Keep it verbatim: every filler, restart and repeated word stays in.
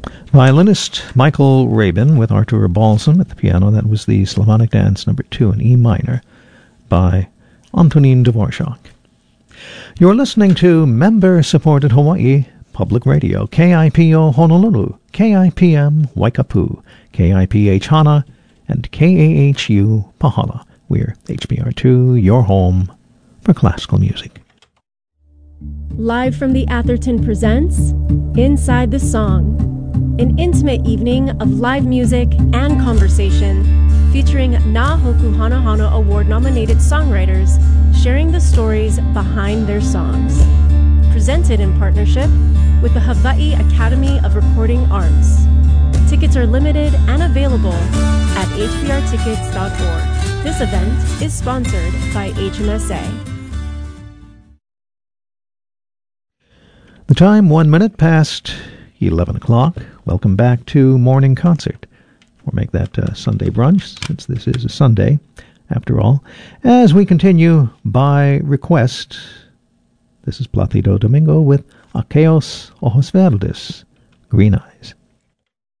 Violinist Michael Rabin with Artur Balsam at the piano. That was the Slavonic Dance number two in E minor by Antonin Dvorak. You're listening to member-supported Hawaii Public Radio, K I P O Honolulu, K I P M Waikapu, K I P H Hana, and K A H U Pahala. We're H B R two, your home for classical music. Live from the Atherton presents Inside the Song, an intimate evening of live music and conversation featuring Na Hoku Hana Hana Award-nominated songwriters sharing the stories behind their songs. Presented in partnership with the Hawaii Academy of Recording Arts. Tickets are limited and available at h b r tickets dot org. This event is sponsored by H M S A. The time, one minute past eleven o'clock. Welcome back to Morning Concert. Or make that uh, Sunday brunch, since this is a Sunday, after all. As we continue by request, this is Placido Domingo with Aquellos Ojos Verdes, Green Eyes.